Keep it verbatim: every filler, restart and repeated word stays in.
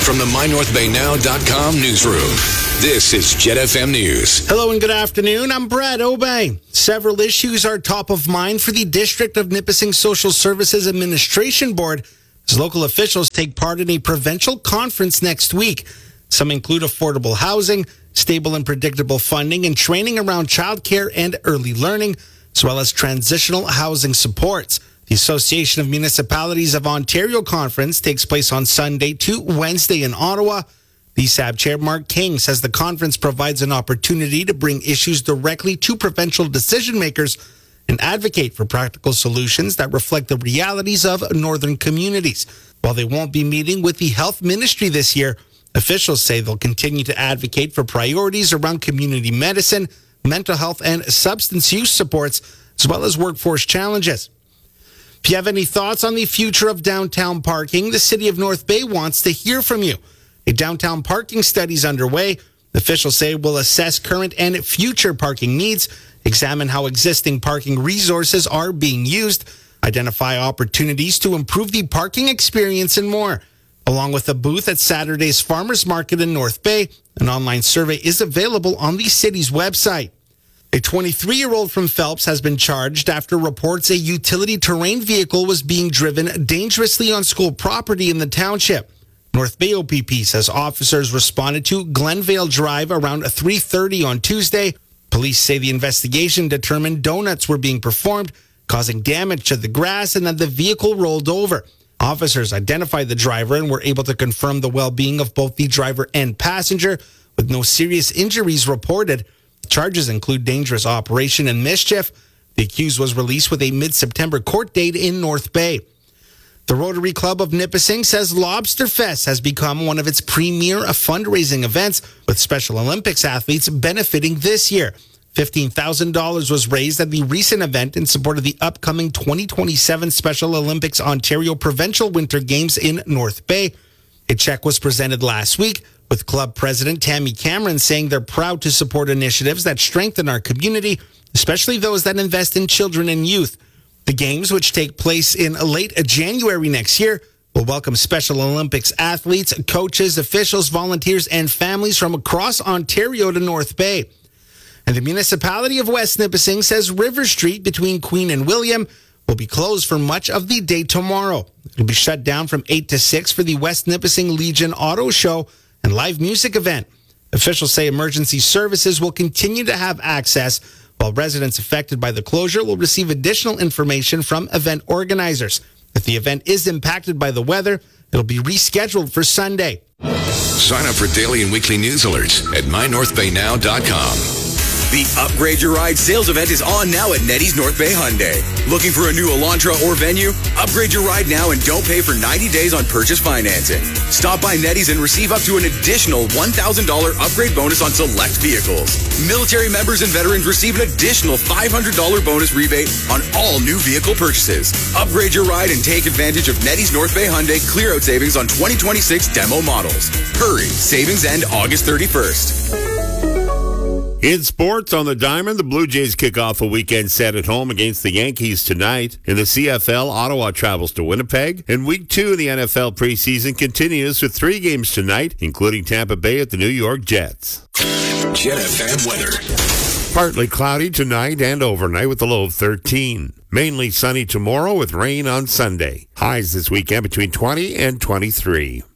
From the my north bay now dot com newsroom, this is Jet F M News. Hello and good afternoon. I'm Brad Obey. Several issues are top of mind for the District of Nipissing Social Services Administration Board as local officials take part in a provincial conference next week. Some include affordable housing, stable and predictable funding, and training around childcare and early learning, as well as transitional housing supports. The Association of Municipalities of Ontario Conference takes place on Sunday to Wednesday in Ottawa. The S A B Chair Mark King says the conference provides an opportunity to bring issues directly to provincial decision makers and advocate for practical solutions that reflect the realities of northern communities. While they won't be meeting with the Health Ministry this year, officials say they'll continue to advocate for priorities around community medicine, mental health, and substance use supports, as well as workforce challenges. If you have any thoughts on the future of downtown parking, the City of North Bay wants to hear from you. A downtown parking study is underway. Officials say will assess current and future parking needs, examine how existing parking resources are being used, identify opportunities to improve the parking experience, and more. Along with a booth at Saturday's Farmers Market in North Bay, an online survey is available on the city's website. A twenty-three-year-old from Phelps has been charged after reports a utility terrain vehicle was being driven dangerously on school property in the township. North Bay O P P says officers responded to Glenvale Drive around three thirty on Tuesday. Police say the investigation determined donuts were being performed, causing damage to the grass, and that the vehicle rolled over. Officers identified the driver and were able to confirm the well-being of both the driver and passenger, with no serious injuries reported. Charges include dangerous operation and mischief. The accused was released with a mid-September court date in North Bay. The Rotary Club of Nipissing says Lobster Fest has become one of its premier fundraising events, with Special Olympics athletes benefiting this year. fifteen thousand dollars was raised at the recent event in support of the upcoming twenty twenty-seven Special Olympics Ontario Provincial Winter Games in North Bay. A check was presented last week, with club president Tammy Cameron saying they're proud to support initiatives that strengthen our community, especially those that invest in children and youth. The games, which take place in late January next year, will welcome Special Olympics athletes, coaches, officials, volunteers, and families from across Ontario to North Bay. And the municipality of West Nipissing says River Street between Queen and William will be closed for much of the day tomorrow. It'll be shut down from eight to six for the West Nipissing Legion Auto Show and live music event. Officials say emergency services will continue to have access, while residents affected by the closure will receive additional information from event organizers. If the event is impacted by the weather, it'll be rescheduled for Sunday. Sign up for daily and weekly news alerts at my north bay now dot com. The Upgrade Your Ride sales event is on now at Nettie's North Bay Hyundai. Looking for a new Elantra or Venue? Upgrade your ride now and don't pay for ninety days on purchase financing. Stop by Nettie's and receive up to an additional one thousand dollars upgrade bonus on select vehicles. Military members and veterans receive an additional five hundred dollars bonus rebate on all new vehicle purchases. Upgrade your ride and take advantage of Nettie's North Bay Hyundai clear-out savings on twenty twenty-six demo models. Hurry, savings end August thirty-first. In sports, on the Diamond, the Blue Jays kick off a weekend set at home against the Yankees tonight. In the C F L, Ottawa travels to Winnipeg. And week two of the N F L preseason continues with three games tonight, including Tampa Bay at the New York Jets. Jet F M weather. Partly cloudy tonight and overnight with a low of thirteen. Mainly sunny tomorrow with rain on Sunday. Highs this weekend between twenty and twenty-three.